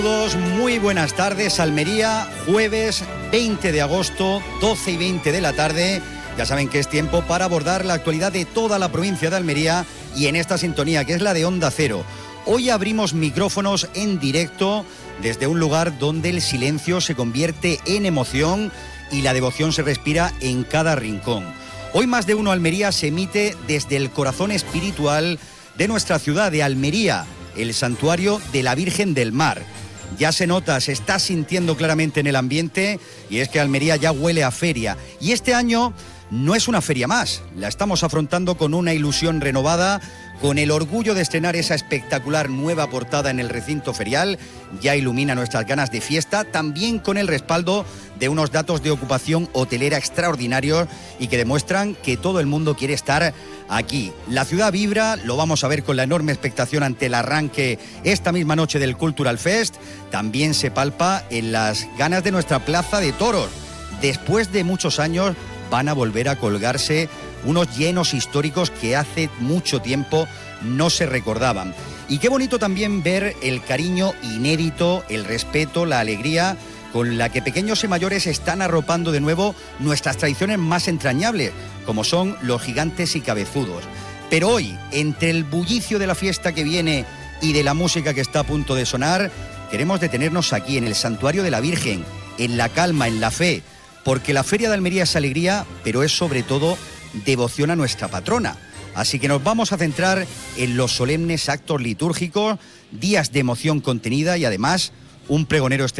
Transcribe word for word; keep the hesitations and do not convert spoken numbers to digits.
Todos muy buenas tardes, Almería, jueves veinte de agosto, doce y veinte de la tarde. Ya saben que es tiempo para abordar la actualidad de toda la provincia de Almería y en esta sintonía que es la de Onda Cero. Hoy abrimos micrófonos en directo desde un lugar donde el silencio se convierte en emoción y la devoción se respira en cada rincón. Hoy Más de Uno Almería se emite desde el corazón espiritual de nuestra ciudad de Almería, el santuario de la Virgen del Mar. Ya se nota, se está sintiendo claramente en el ambiente y es que Almería ya huele a feria. Y este año no es una feria más, la estamos afrontando con una ilusión renovada, con el orgullo de estrenar esa espectacular nueva portada en el recinto ferial. Ya ilumina nuestras ganas de fiesta, también con el respaldo de unos datos de ocupación hotelera extraordinarios y que demuestran que todo el mundo quiere estar aquí. La ciudad vibra, lo vamos a ver con la enorme expectación ante el arranque esta misma noche del Cultural Fest. También se palpa en las ganas de nuestra plaza de toros. Después de muchos años van a volver a colgarse unos llenos históricos que hace mucho tiempo no se recordaban. Y qué bonito también ver el cariño inédito, el respeto, la alegría con la que pequeños y mayores están arropando de nuevo nuestras tradiciones más entrañables, como son los gigantes y cabezudos. Pero hoy, entre el bullicio de la fiesta que viene y de la música que está a punto de sonar, queremos detenernos aquí en el Santuario de la Virgen, en la calma, en la fe, porque la Feria de Almería es alegría, pero es sobre todo devoción a nuestra patrona. Así que nos vamos a centrar en los solemnes actos litúrgicos, días de emoción contenida y además un pregonero